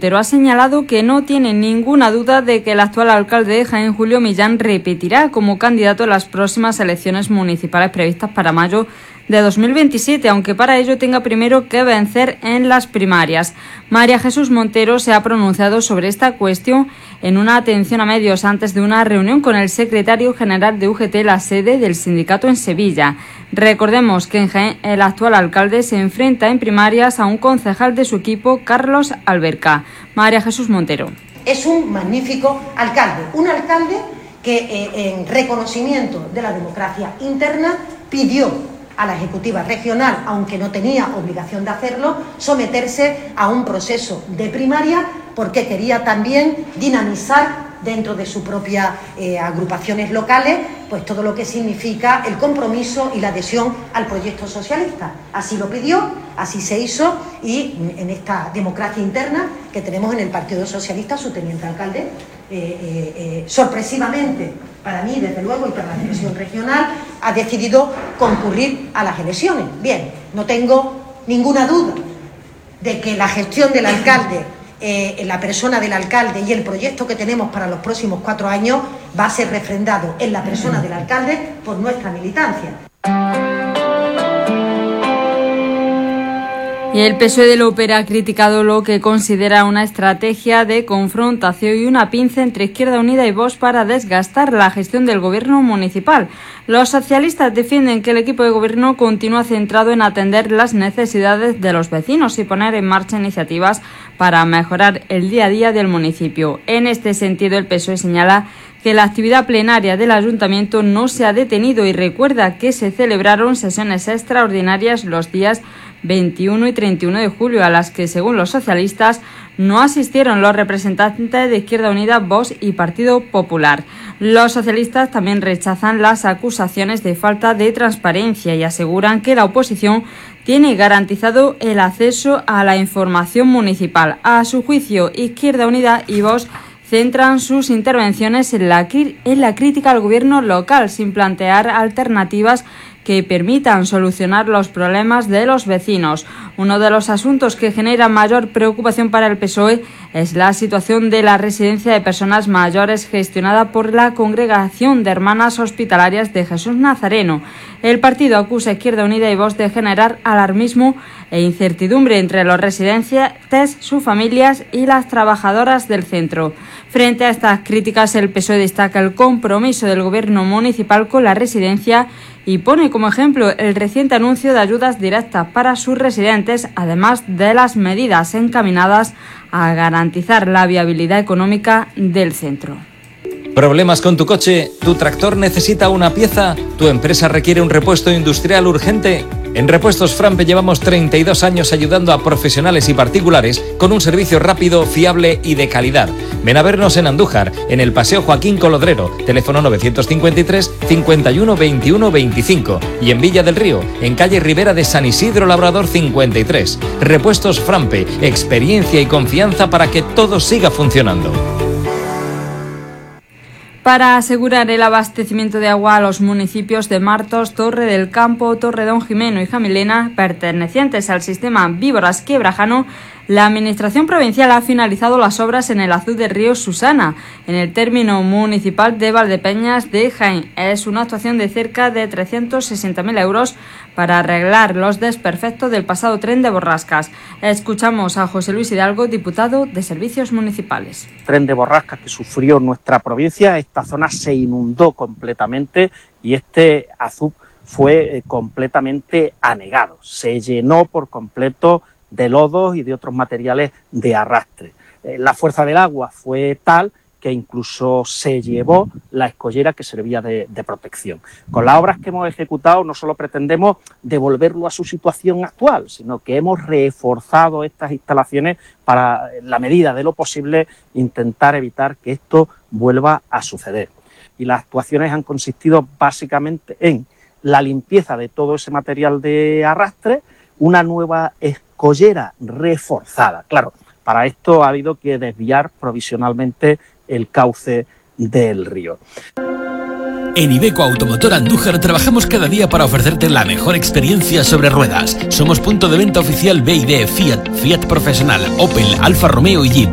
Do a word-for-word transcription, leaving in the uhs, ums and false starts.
Montero ha señalado que no tiene ninguna duda de que el actual alcalde de Jaén, Julio Millán, repetirá como candidato en las próximas elecciones municipales previstas para mayo de dos mil veintisiete, aunque para ello tenga primero que vencer en las primarias. María Jesús Montero se ha pronunciado sobre esta cuestión en una atención a medios antes de una reunión con el secretario general de U G T, la sede del sindicato en Sevilla. Recordemos que en Jaén el actual alcalde se enfrenta en primarias a un concejal de su equipo, Carlos Alberca. María Jesús Montero. Es un magnífico alcalde, un alcalde que eh, en reconocimiento de la democracia interna pidió a la Ejecutiva Regional, aunque no tenía obligación de hacerlo, someterse a un proceso de primaria porque quería también dinamizar dentro de sus propias eh, agrupaciones locales pues todo lo que significa el compromiso y la adhesión al proyecto socialista. Así lo pidió, así se hizo, y en esta democracia interna que tenemos en el Partido Socialista, su teniente alcalde, eh, eh, eh, sorpresivamente, para mí, desde luego, y para la dirección regional, ha decidido concurrir a las elecciones. Bien, no tengo ninguna duda de que la gestión del alcalde, eh, la persona del alcalde y el proyecto que tenemos para los próximos cuatro años va a ser refrendado en la persona del alcalde por nuestra militancia. Y el P S O E de Lopera ha criticado lo que considera una estrategia de confrontación y una pinza entre Izquierda Unida y Vox para desgastar la gestión del gobierno municipal. Los socialistas defienden que el equipo de gobierno continúa centrado en atender las necesidades de los vecinos y poner en marcha iniciativas para mejorar el día a día del municipio. En este sentido, el P S O E señala que la actividad plenaria del ayuntamiento no se ha detenido y recuerda que se celebraron sesiones extraordinarias los días veintiuno y treinta y uno de julio, a las que, según los socialistas, no asistieron los representantes de Izquierda Unida, Vox y Partido Popular. Los socialistas también rechazan las acusaciones de falta de transparencia y aseguran que la oposición tiene garantizado el acceso a la información municipal. A su juicio, Izquierda Unida y Vox centran sus intervenciones en la, en la crítica al gobierno local, sin plantear alternativas que permitan solucionar los problemas de los vecinos. Uno de los asuntos que genera mayor preocupación para el P S O E es la situación de la residencia de personas mayores gestionada por la Congregación de Hermanas Hospitalarias de Jesús Nazareno. El partido acusa a Izquierda Unida y Vox de generar alarmismo e incertidumbre entre los residentes, sus familias y las trabajadoras del centro. Frente a estas críticas, el P S O E destaca el compromiso del gobierno municipal con la residencia y pone como ejemplo el reciente anuncio de ayudas directas para sus residentes, además de las medidas encaminadas a garantizar la viabilidad económica del centro. ¿Problemas con tu coche? ¿Tu tractor necesita una pieza? ¿Tu empresa requiere un repuesto industrial urgente? En Repuestos Frampe llevamos treinta y dos años ayudando a profesionales y particulares con un servicio rápido, fiable y de calidad. Ven a vernos en Andújar, en el Paseo Joaquín Colodrero, teléfono novecientos cincuenta y tres, cincuenta y uno, veintiuno, veinticinco, y en Villa del Río, en calle Ribera de San Isidro Labrador cincuenta y tres. Repuestos Frampe, experiencia y confianza para que todo siga funcionando. Para asegurar el abastecimiento de agua a los municipios de Martos, Torre del Campo, Torredón Jimeno y Jamilena, pertenecientes al sistema Víboras Quebrajano, la Administración Provincial ha finalizado las obras en el azud del río Susana, en el término municipal de Valdepeñas de Jaén. Es una actuación de cerca de trescientos sesenta mil euros para arreglar los desperfectos del pasado tren de borrascas. Escuchamos a José Luis Hidalgo, diputado de Servicios Municipales. Tren de borrascas que sufrió nuestra provincia, esta zona se inundó completamente y este azud fue completamente anegado, se llenó por completo de lodos y de otros materiales de arrastre. Eh, la fuerza del agua fue tal que incluso se llevó la escollera que servía de, de protección. Con las obras que hemos ejecutado no solo pretendemos devolverlo a su situación actual, sino que hemos reforzado estas instalaciones para, en la medida de lo posible, intentar evitar que esto vuelva a suceder. Y las actuaciones han consistido básicamente en la limpieza de todo ese material de arrastre, una nueva escollera reforzada. Claro, para esto ha habido que desviar provisionalmente el cauce del río. En Iveco Automotor Andújar trabajamos cada día para ofrecerte la mejor experiencia sobre ruedas. Somos punto de venta oficial B y D, Fiat, Fiat Profesional, Opel, Alfa Romeo y Jeep.